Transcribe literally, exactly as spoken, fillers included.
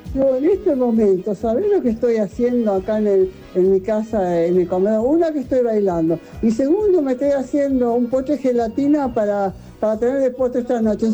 Yo en este momento, ¿sabés lo que estoy haciendo acá en, el, en mi casa, en mi comedor? Una, que estoy bailando. Y segundo, me estoy haciendo un pote de gelatina para, para tener de postre esta noche.